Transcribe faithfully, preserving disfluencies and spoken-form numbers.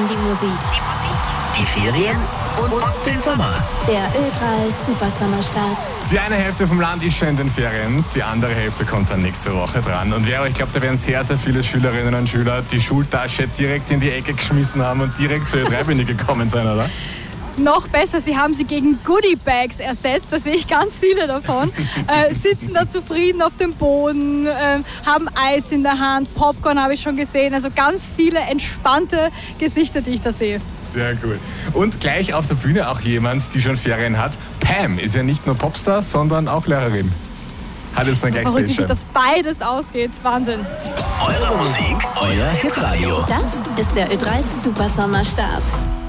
hören die Musik. Die Ferien und den Sommer. Der Ö drei Supersommerstart. Die eine Hälfte vom Land ist schon in den Ferien, die andere Hälfte kommt dann nächste Woche dran. Und ja, ich glaube, da werden sehr, sehr viele Schülerinnen und Schüler die Schultasche direkt in die Ecke geschmissen haben und direkt zur Ö drei-Bühne gekommen sein, oder? Noch besser, sie haben sie gegen Goodie-Bags ersetzt, da sehe ich ganz viele davon. äh, sitzen da zufrieden auf dem Boden, äh, haben Eis in der Hand, Popcorn habe ich schon gesehen. Also ganz viele entspannte Gesichter, die ich da sehe. Sehr gut. Und gleich auf der Bühne auch jemand, die schon Ferien hat. Pam ist ja nicht nur Popstar, sondern auch Lehrerin. Hat jetzt dann gleich verrückt, wie sich Stage. das beides ausgeht. Wahnsinn. Eure Musik, euer Hitradio. Das ist der Ö drei Supersommerstart.